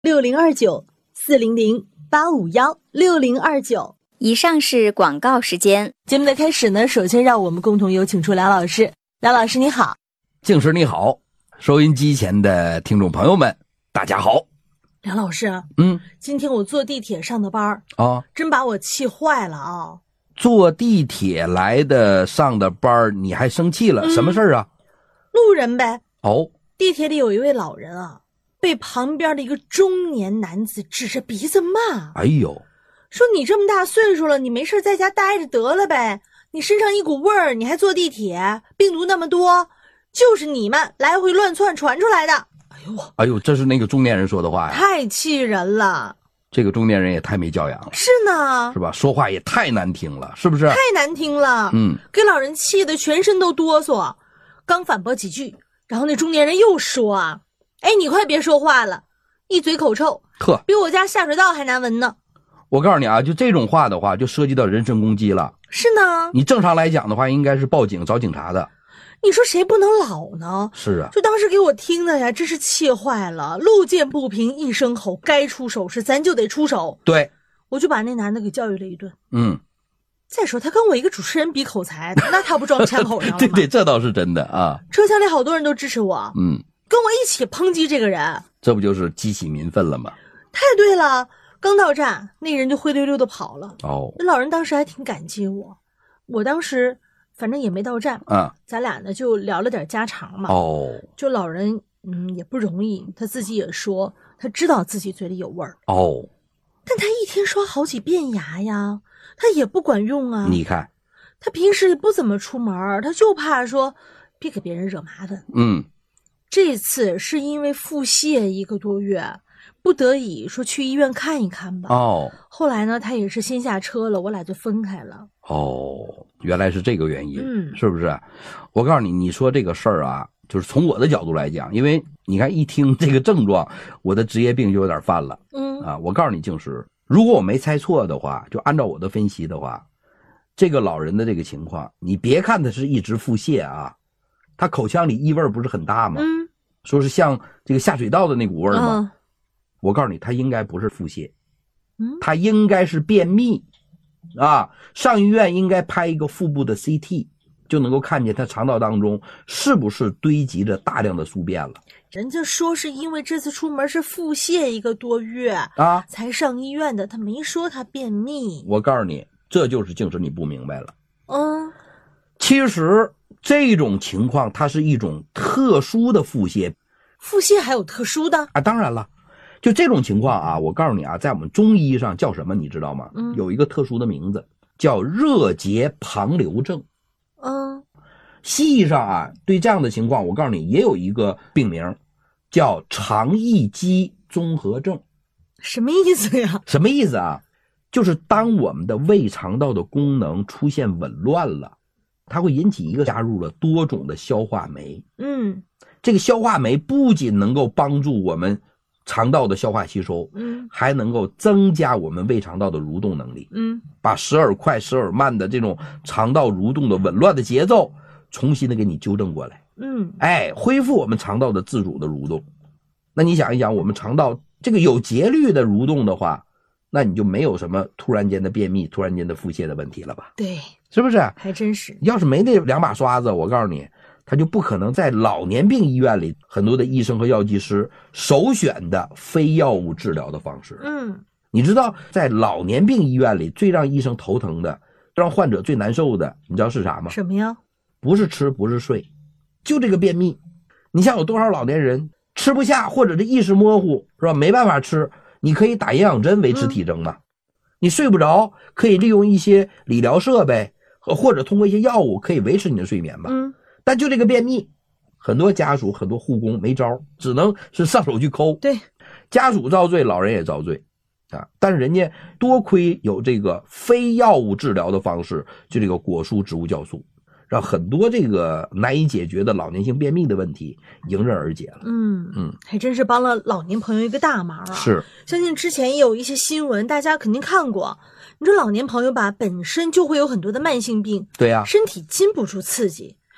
6029-400-851，6029。 以上是广告时间。 节目的开始呢，首先让我们共同有请出梁老师。梁老师你好。 静师你好，收音机前的听众朋友们大家好。 梁老师，今天我坐地铁上的班啊，真把我气坏了啊。 坐地铁来的上的班你还生气了？什么事儿啊？ 路人呗。 哦， 地铁里有一位老人啊，被旁边的一个中年男子指着鼻子骂。 哎呦， 说你这么大岁数了，你没事在家待着得了呗，你身上一股味儿，你还坐地铁，病毒那么多，就是你们来回乱窜传出来的。 哎呦，这是那个中年人说的话呀， 太气人了。 这个中年人也太没教养了。 是呢， 是吧？说话也太难听了，是不是？ 太难听了。给老人气得全身都哆嗦。刚反驳几句，然后那中年人又说啊，哎，你快别说话了，一嘴口臭，比我家下水道还难闻呢。 我告诉你啊，就这种话的话，就涉及到人身攻击了。 是呢， 你正常来讲的话，应该是报警找警察的。 你说谁不能老呢？ 是啊， 就当时给我听的呀，真是气坏了。路见不平一声吼，该出手时咱就得出手。 对， 我就把那男的给教育了一顿。再说他跟我一个主持人比口才，那他不撞枪口上了吗？ 对对，这倒是真的啊。 车厢里好多人都支持我，跟我一起抨击这个人， 这不就是激起民愤了吗？ 太对了。刚到站，那人就灰溜溜的跑了。那老人当时还挺感激我，我当时反正也没到站咱俩呢就聊了点家常嘛。就老人也不容易，他自己也说他知道自己嘴里有味儿但他一天刷好几遍牙呀，他也不管用啊。 你看他平时也不怎么出门，他就怕说别给别人惹麻烦。这次是因为腹泻1个多月，不得已说去医院看一看吧。后来呢他也是先下车了，我俩就分开了。 原来是这个原因。是不是？我告诉你，你说这个事儿啊，就是从我的角度来讲，因为你看一听这个症状，我的职业病就有点犯了。我告诉你，静师，如果我没猜错的话，就按照我的分析的话，这个老人的这个情况，你别看他是一直腹泻啊，他口腔里异味不是很大吗？说是像这个下水道的那股味吗？我告诉你，他应该不是腹泻，他应该是便秘啊。上医院应该拍一个腹部的 CT， 就能够看见他肠道当中是不是堆积着大量的宿便了。 人家说是因为这次出门是腹泻1个多月才上医院的，他没说他便秘。 我告诉你，这就是静师你不明白了。其实这种情况它是一种特殊的腹泻。 腹泻还有特殊的啊？当然了，就这种情况啊，我告诉你啊，在我们中医上叫什么你知道吗？有一个特殊的名字叫热结旁流症。西医上啊，对这样的情况我告诉你也有一个病名叫肠易激综合症。 什么意思呀？ 什么意思啊？就是当我们的胃肠道的功能出现紊乱了，它会引起一个加入了多种的消化酶。这个消化酶不仅能够帮助我们肠道的消化吸收，还能够增加我们胃肠道的蠕动能力，把时而快时而慢的这种肠道蠕动的紊乱的节奏重新的给你纠正过来，恢复我们肠道的自主的蠕动。那你想一想，我们肠道这个有节律的蠕动的话，那你就没有什么突然间的便秘、突然间的腹泻的问题了吧？ 对， 是不是？ 还真是。 要是没那2把刷子，我告诉你，他就不可能在老年病医院里很多的医生和药剂师首选的非药物治疗的方式。你知道在老年病医院里最让医生头疼的，让患者最难受的，你知道是啥吗？ 什么呀？ 不是吃，不是睡，就这个便秘。你像有多少老年人吃不下，或者是意识模糊，是吧？没办法吃，你可以打营养针维持体征嘛。你睡不着，可以利用一些理疗设备，或者通过一些药物可以维持你的睡眠嘛。但就这个便秘，很多家属很多护工没招，只能是上手去抠。 对， 家属遭罪，老人也遭罪啊。但是人家多亏有这个非药物治疗的方式，就这个果蔬植物酵素，让很多这个难以解决的老年性便秘的问题迎刃而解了。 还真是帮了老年朋友一个大忙啊。 是， 相信之前也有一些新闻大家肯定看过，你说老年朋友吧本身就会有很多的慢性病， 对啊， 身体经不住刺激，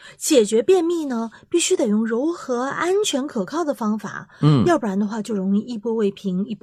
解决便秘呢，必须得用柔和、安全、可靠的方法，要不然的话就容易一波未平一